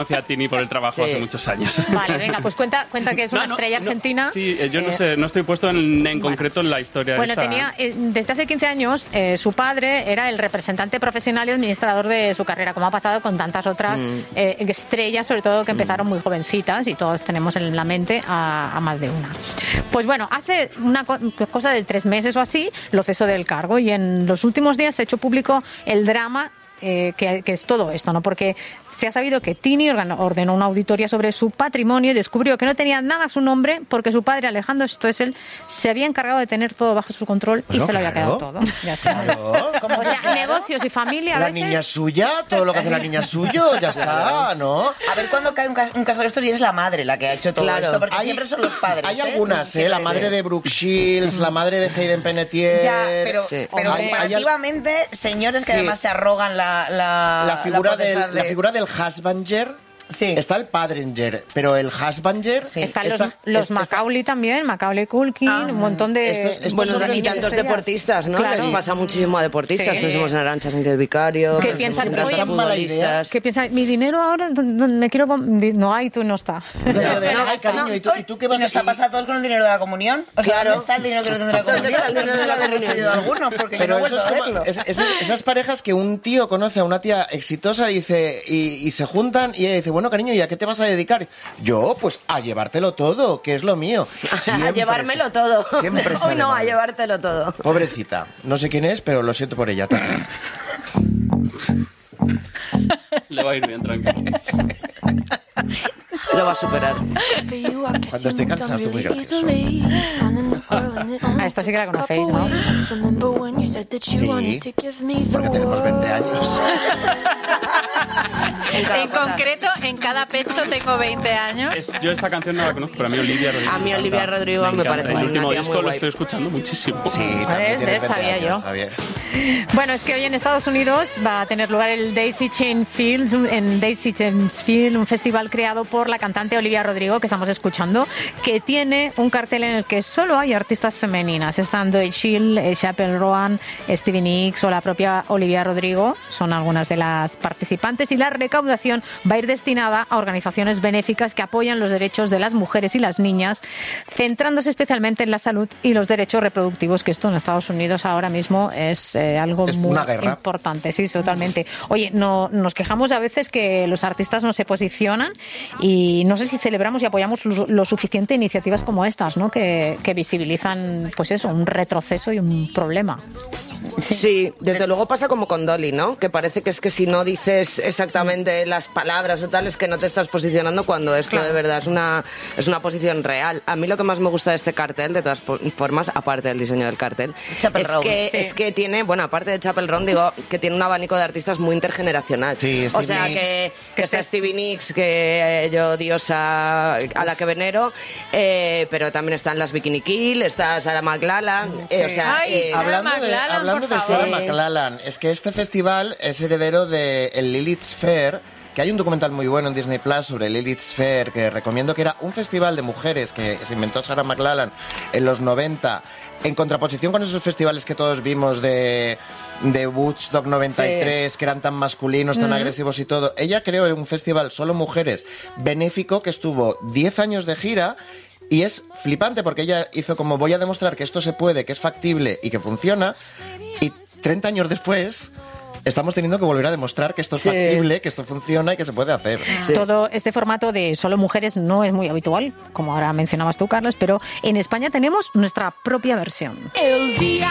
Conocí a Tini por el trabajo hace muchos años. Vale, venga, pues cuenta que es una estrella argentina. Sí, yo no sé, no estoy puesto en concreto en la historia. Bueno, tenía, desde hace 15 años, su padre era el representante profesional y administrador de su carrera, como ha pasado con tantas otras estrellas, sobre todo que empezaron muy jovencitas, y todos tenemos en la mente a más de una. Pues bueno, hace una cosa de 3 meses o así, lo cesó del cargo, y en los últimos días se ha hecho público el drama que es todo esto, ¿no? Porque se ha sabido que Tini ordenó una auditoría sobre su patrimonio y descubrió que no tenía nada a su nombre porque su padre, Alejandro Stoessel, se había encargado de tener todo bajo su control y se lo había quedado todo. Ya está. O sea, negocios y familia. La niña es suya, todo lo que hace la niña es suyo, ya está, ¿no? A ver cuándo cae un caso de estos y es la madre la que ha hecho todo esto, porque siempre son los padres. Hay algunas, la madre de Brooke Shields, la madre de Hayden Panettiere. Ya, pero comparativamente, señores que además se arrogan la figura del husbanger. Sí. Está el padringer, pero el husbanger... Sí. Están los Macaulay también, Macaulay Culkin, un montón de... Bueno, y tantos deportistas, ¿no? Claro. Les pasa muchísimo a deportistas. Pensemos en Arantxa Sánchez Vicario. ¿Qué piensan? ¿Qué piensan? Mi dinero ahora, me quiero... No hay, tú no está. Ay, cariño, ¿y tú qué vas a hacer? ¿Nos ha pasado todos con el dinero de la comunión? O sea, ¿dónde está el dinero que no tendrá la comunión? ¿Dónde está el dinero de la comunión? Algunos, porque yo no he vuelto a verlo. Esas parejas que un tío conoce a una tía exitosa y se juntan y ella dice, bueno, cariño, ¿y a qué te vas a dedicar? Yo, pues, a llevártelo todo, que es lo mío. A llevármelo todo. Siempre Hoy no, a llevártelo todo. Pobrecita. No sé quién es, pero lo siento por ella también. Le va a ir bien, tranquilo. Lo va a superar. Cuando esté cansado, estoy muy gracioso. A esta sí que la conocéis, ¿no? Sí, porque tenemos 20 años. En concreto, en cada pecho tengo 20 años. Yo esta canción no la conozco, pero a mí Olivia Rodrigo. A mí Olivia Rodrigo me parece el último una tía disco muy lo guay. estoy escuchando muchísimo. Sí, también tienes 20 sabía años, yo. Javier. Bueno, es que hoy en Estados Unidos va a tener lugar el Daisy Chain Fields, un festival creado por la cantante Olivia Rodrigo, que estamos escuchando, que tiene un cartel en el que solo hay artistas femeninas. Están Zoe Chill, Chappell Roan, Stevie Nicks o la propia Olivia Rodrigo. Son algunas de las participantes, y la recaudación va a ir destinada a organizaciones benéficas que apoyan los derechos de las mujeres y las niñas, centrándose especialmente en la salud y los derechos reproductivos, que esto en Estados Unidos ahora mismo es algo muy importante. Sí, totalmente. Oye, nos quejamos a veces que los artistas no se posicionan, y no sé si celebramos y apoyamos lo suficiente iniciativas como estas, ¿no? Que visibilizan, pues eso, un retroceso y un problema. Sí, desde luego pasa como con Dolly, ¿no? Que parece que es que si no dices exactamente las palabras o tal, es que no te estás posicionando, cuando esto de verdad es una posición real. A mí lo que más me gusta de este cartel, de todas formas, aparte del diseño del cartel, es que tiene, bueno, aparte de Chappell Roan, digo, que tiene un abanico de artistas muy intergeneracional. Sí, o sea, que está Stevie Nicks, que yo diosa a la que venero, pero también están las Bikini Kill, está Sarah McLachlan, o sea... Hablando de Sarah McLachlan, es que este festival es heredero del Lilith's Fair, que hay un documental muy bueno en Disney Plus sobre Lilith's Fair, que recomiendo, que era un festival de mujeres que se inventó Sarah McLachlan en los 90, en contraposición con esos festivales que todos vimos de Woodstock 93, que eran tan masculinos, tan agresivos y todo. Ella creó un festival solo mujeres, benéfico, que estuvo 10 años de gira. Y es flipante porque ella hizo como, voy a demostrar que esto se puede, que es factible y que funciona. Y 30 años después estamos teniendo que volver a demostrar que esto es factible, que esto funciona y que se puede hacer. Sí. Todo este formato de solo mujeres no es muy habitual, como ahora mencionabas tú, Carlos, pero en España tenemos nuestra propia versión. El día